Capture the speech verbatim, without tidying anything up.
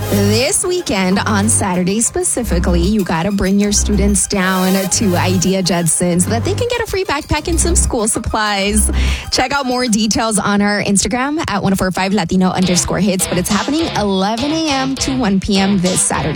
This weekend, on Saturday specifically, you got to bring your students down to Idea Judson so that they can get a free backpack and some school supplies. Check out more details on our Instagram at one four five Latino underscore hits, but it's happening eleven a.m. to one p.m. this Saturday.